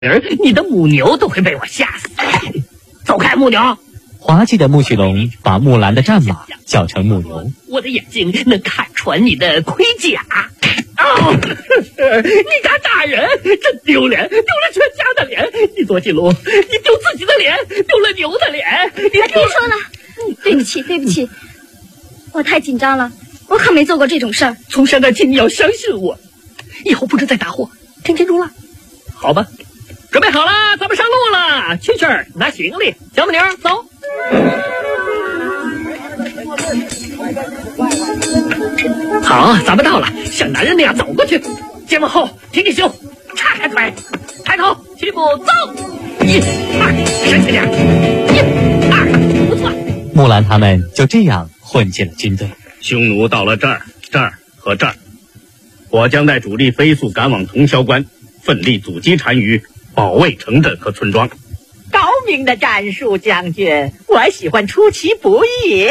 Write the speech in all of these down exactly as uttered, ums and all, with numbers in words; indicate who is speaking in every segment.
Speaker 1: 儿，你的母牛都会被我吓死。走开，母牛！
Speaker 2: 滑稽的木须龙把木兰的战马叫成母牛。
Speaker 1: 我的眼睛能看穿你的盔甲。哦，你敢打人，真丢脸，丢了全家的脸。你左金龙，你丢自己的脸，丢了牛的脸。你
Speaker 3: 别说了，对不起，对不起，我太紧张了，我可没做过这种事儿。
Speaker 1: 从现在起，你要相信我，以后不准再打货，听清楚了？好吧，准备好了，咱们上路了。蛐蛐儿拿行李，小母牛走。好，咱们到了，像男人那样走过去，肩往后，挺挺胸，叉开腿，抬头，齐步走，一二，深一点，一二，不错。
Speaker 2: 木兰他们就这样混进了军队。
Speaker 4: 匈奴到了这儿、这儿和这儿，我将带主力飞速赶往潼萧关，奋力阻击单于，保卫城镇和村庄。
Speaker 5: 高明的战术，将军，我喜欢出其不意。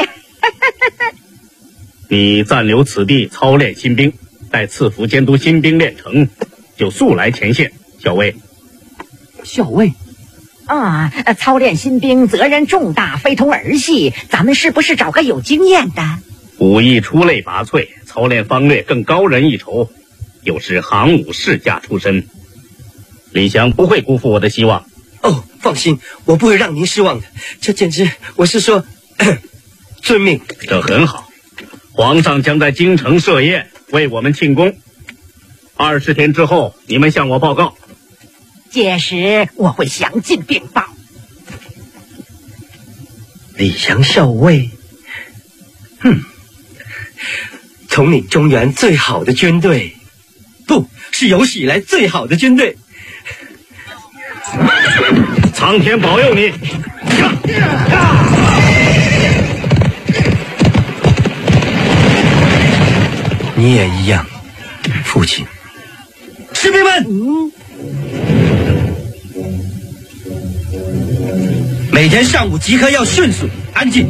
Speaker 4: 你暂留此地操练新兵，待赐福监督新兵练成，就速来前线。校尉，
Speaker 1: 校尉
Speaker 5: 啊，操练新兵责任重大，非同儿戏。咱们是不是找个有经验的？
Speaker 4: 武艺出类拔萃，操练方略更高人一筹，又是行武世家出身，李翔不会辜负我的希望。
Speaker 6: 哦，放心，我不会让您失望的。这简直，我是说，遵命。
Speaker 4: 这很好，皇上将在京城设宴为我们庆功。二十天之后，你们向我报告。
Speaker 5: 届时我会详尽禀报。
Speaker 6: 李翔校尉，哼，统领中原最好的军队，不是有史以来最好的军队。
Speaker 4: 苍天保佑你！
Speaker 6: 你也一样，父亲。士兵们，嗯、每天上午集合要迅速安静。